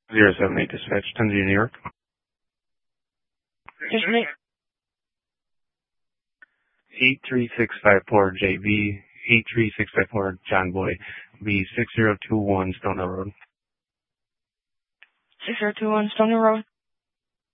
078 dispatch, 10 New York. Just me. 83654 JB, 83654 John Boy, B 6021 Stone Hill Road. 6021 Stony Road.